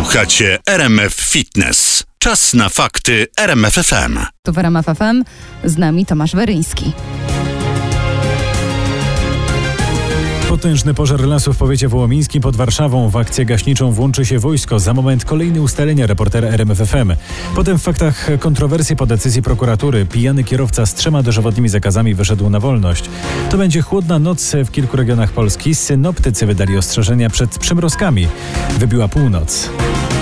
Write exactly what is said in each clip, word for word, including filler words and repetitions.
Słuchacie R M F Fitness. Czas na fakty R M F F M. Tu w R M F F M, z nami Tomasz Weryński. Potężny pożar lasu w powiecie wołomińskim pod Warszawą. W akcję gaśniczą włączy się wojsko. Za moment kolejne ustalenia reportera R M F F M. Potem w faktach kontrowersje po decyzji prokuratury. Pijany kierowca z trzema dożywotnimi zakazami wyszedł na wolność. To będzie chłodna noc w kilku regionach Polski. Synoptycy wydali ostrzeżenia przed przymrozkami. Wybiła północ.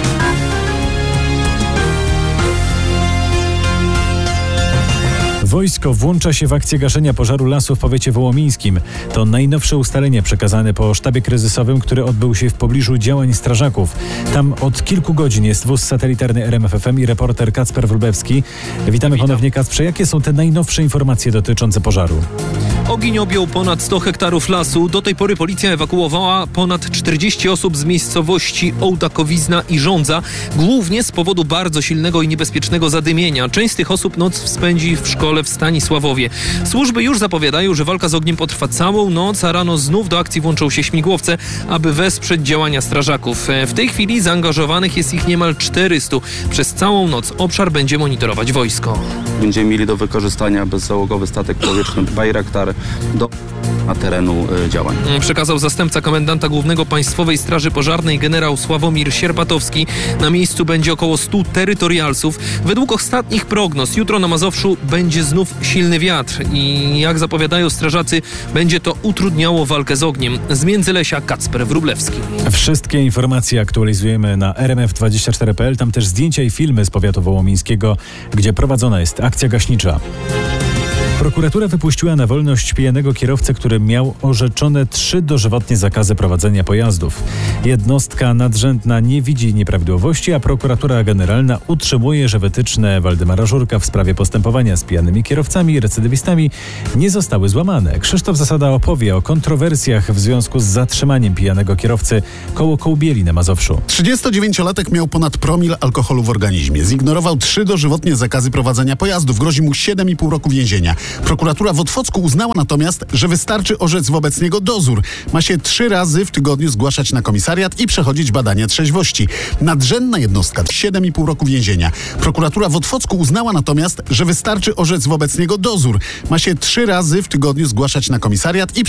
Wojsko włącza się w akcję gaszenia pożaru lasu w powiecie wołomińskim. To najnowsze ustalenie przekazane po sztabie kryzysowym, który odbył się w pobliżu działań strażaków. Tam od kilku godzin jest wóz satelitarny R M F F M i reporter Kacper Wróblewski. Witamy Witam. ponownie, Kacprze. Jakie są te najnowsze informacje dotyczące pożaru? Ogień objął ponad sto hektarów lasu. Do tej pory policja ewakuowała ponad czterdzieści osób z miejscowości Ołtakowizna i Żądza, głównie z powodu bardzo silnego i niebezpiecznego zadymienia. Część z tych osób noc spędzi w szkole w Stanisławowie. Służby już zapowiadają, że walka z ogniem potrwa całą noc, a rano znów do akcji włączą się śmigłowce, aby wesprzeć działania strażaków. W tej chwili zaangażowanych jest ich niemal czterystu. Przez całą noc obszar będzie monitorować wojsko. Będziemy mieli do wykorzystania bezzałogowy statek powietrzny Bayraktar do na terenu y, działań. Przekazał zastępca komendanta głównego Państwowej Straży Pożarnej generał Sławomir Sierpatowski. Na miejscu będzie około stu terytorialsów. Według ostatnich prognoz jutro na Mazowszu będzie znów silny wiatr i jak zapowiadają strażacy, będzie to utrudniało walkę z ogniem. Z Międzylesia Kacper Wróblewski. Wszystkie informacje aktualizujemy na R M F dwadzieścia cztery kropka p l. Tam też zdjęcia i filmy z powiatu wołomińskiego, gdzie prowadzona jest akcja gaśnicza. Prokuratura wypuściła na wolność pijanego kierowcę, który miał orzeczone trzy dożywotnie zakazy prowadzenia pojazdów. Jednostka nadrzędna nie widzi nieprawidłowości, a prokuratura generalna utrzymuje, że wytyczne Waldemara Żurka w sprawie postępowania z pijanymi kierowcami i recydywistami nie zostały złamane. Krzysztof Zasada opowie o kontrowersjach w związku z zatrzymaniem pijanego kierowcy koło Kołbieli na Mazowszu. trzydziestodziewięciolatek miał ponad promil alkoholu w organizmie. Zignorował trzy dożywotnie zakazy prowadzenia pojazdów. Grozi mu siedem i pół roku więzienia. Prokuratura w Otwocku uznała natomiast, że wystarczy orzec wobec niego dozór. Ma się trzy razy w tygodniu zgłaszać na komisariat i przechodzić badania trzeźwości. Nadrzędna jednostka siedem i pół roku więzienia. Prokuratura w Otwocku uznała natomiast, że wystarczy orzec wobec niego dozór. Ma się trzy razy w tygodniu zgłaszać na komisariat i